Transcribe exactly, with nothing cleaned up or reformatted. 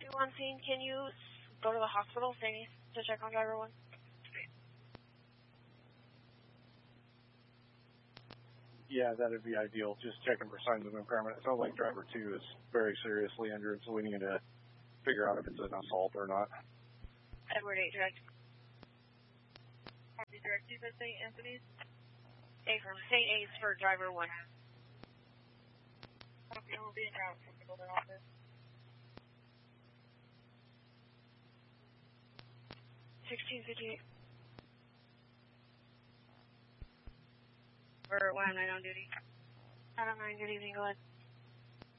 on scene, can you go to the hospital say, to check on driver one? Yeah, that'd be ideal. Just checking for signs of impairment. It sounds like driver two is very seriously injured, so we need to figure out if it's an assault or not. Edward eight, direct. Copy, direct two for Saint Anthony's. A from Saint A's for driver one. Copy, I will be in route from the building office. sixteen fifty-eight. For one oh nine on duty. one oh nine, good evening, go ahead.